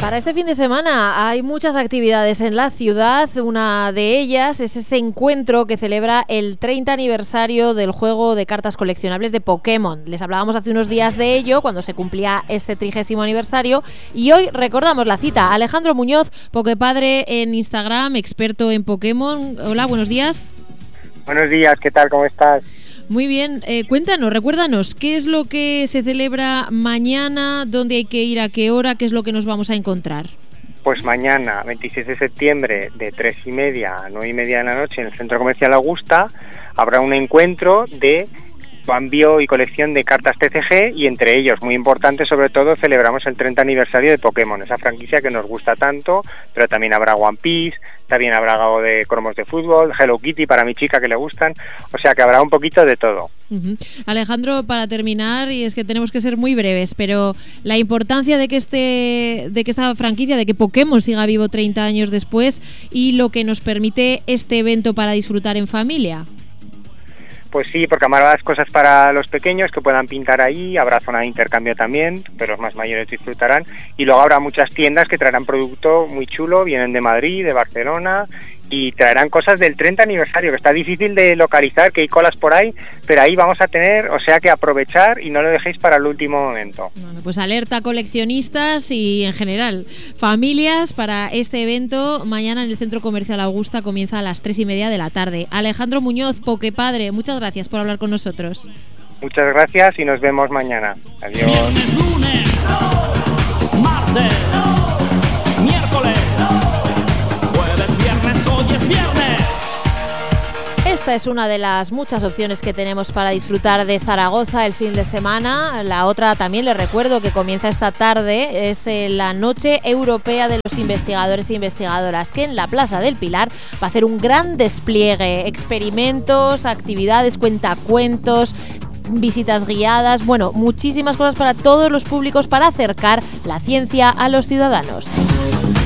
Para este fin de semana hay muchas actividades en la ciudad. Una de ellas es ese encuentro que celebra el 30 aniversario del juego de cartas coleccionables de Pokémon. Les hablábamos hace unos días de ello, cuando se cumplía ese 30º aniversario, y hoy recordamos la cita. Alejandro Muñoz, Poképadre en Instagram, experto en Pokémon. Hola, buenos días. Buenos días, ¿qué tal? ¿Cómo estás? Muy bien, cuéntanos, recuérdanos, ¿qué es lo que se celebra mañana? ¿Dónde hay que ir? ¿A qué hora? ¿Qué es lo que nos vamos a encontrar? Pues mañana, 26 de septiembre, de 3:30 a 9:30 de la noche, en el Centro Comercial Augusta, habrá un encuentro de cambio y colección de cartas TCG, y entre ellos, muy importante, sobre todo, celebramos el 30 aniversario de Pokémon, esa franquicia que nos gusta tanto, pero también habrá One Piece, también habrá algo de cromos de fútbol, Hello Kitty para mi chica que le gustan, o sea que habrá un poquito de todo. Alejandro, para terminar, y es que tenemos que ser muy breves, pero la importancia de que esta franquicia, de que Pokémon siga vivo 30 años después, y lo que nos permite este evento para disfrutar en familia. Pues sí, porque habrá las cosas para los pequeños que puedan pintar ahí, habrá zona de intercambio también, pero los más mayores disfrutarán, y luego habrá muchas tiendas que traerán producto muy chulo, vienen de Madrid, de Barcelona, y traerán cosas del 30 aniversario, que está difícil de localizar, que hay colas por ahí, pero ahí vamos a tener, o sea que aprovechar y no lo dejéis para el último momento. Bueno, pues alerta coleccionistas y en general familias para este evento. Mañana en el Centro Comercial Augusta comienza a las 3:30 de la tarde. Alejandro Muñoz, Poképadre, muchas gracias por hablar con nosotros. Muchas gracias y nos vemos mañana. Adiós. Viernes, lunes, martes, miércoles, jueves, viernes, hoy es viernes. Esta es una de las muchas opciones que tenemos para disfrutar de Zaragoza el fin de semana. La otra, también les recuerdo, que comienza esta tarde, es la Noche Europea de los Investigadores e Investigadoras, que en la Plaza del Pilar va a hacer un gran despliegue, experimentos, actividades, cuentacuentos, visitas guiadas, bueno, muchísimas cosas para todos los públicos para acercar la ciencia a los ciudadanos.